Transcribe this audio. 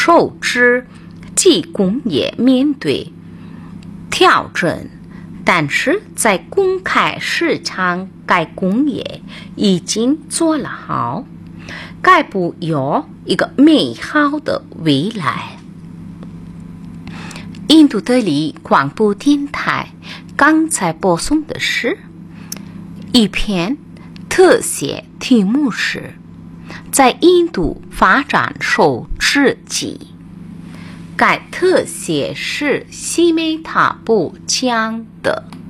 受制技工业面对挑战，但是在公开市场，该工业已经做了好，该部有一个美好的未来。印度德里广播电台刚才播送的是一篇特写，题目是在印度发展受制记。该特写是西梅塔布讲的。